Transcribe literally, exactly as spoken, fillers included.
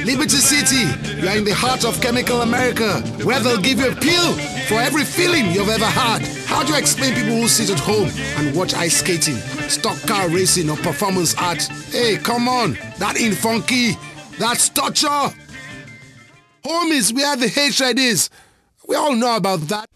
Liberty City, you are in the heart of Chemical America, where they'll give you a pill for every feeling you've ever had. How do you explain people who sit at home and watch ice skating, stock car racing or performance art? Hey, come on, that ain't funky, that's torture. Home is where the hatred is. We all know about that.